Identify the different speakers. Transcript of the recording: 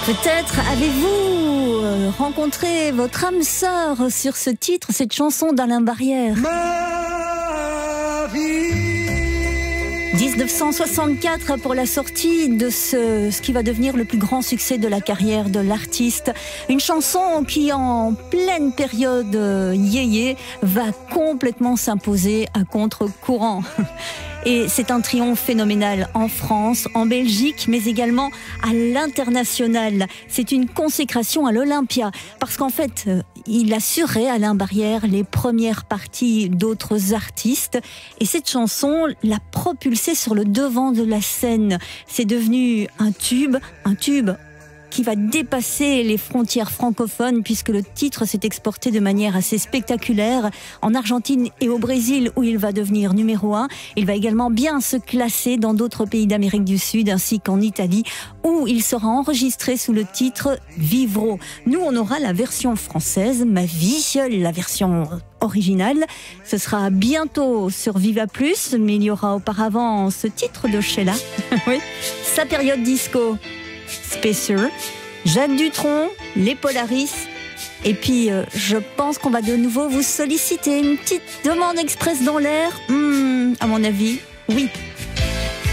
Speaker 1: Peut-être avez-vous rencontré votre âme sœur sur ce titre, cette chanson d'Alain Barrière. 1964 pour la sortie de ce qui va devenir le plus grand succès de la carrière de l'artiste. Une chanson qui, en pleine période yéyé, va complètement s'imposer à contre-courant. Et c'est un triomphe phénoménal en France, en Belgique, mais également à l'international. C'est une consécration à l'Olympia, parce qu'en fait, il assurait, Alain Barrière, les premières parties d'autres artistes. Et cette chanson l'a propulsé sur le devant de la scène. C'est devenu un tube qui va dépasser les frontières francophones, puisque le titre s'est exporté de manière assez spectaculaire en Argentine et au Brésil, où il va devenir numéro 1. Il va également bien se classer dans d'autres pays d'Amérique du Sud, ainsi qu'en Italie, où il sera enregistré sous le titre Vivro. Nous, on aura la version française, Ma vie, la version originale. Ce sera bientôt sur Viva Plus, mais il y aura auparavant ce titre de Sheila. Oui, sa période disco. Spacer, Jacques Dutronc, les Polaris. Et puis, je pense qu'on va de nouveau vous solliciter. Une petite demande express dans l'air. À mon avis, oui.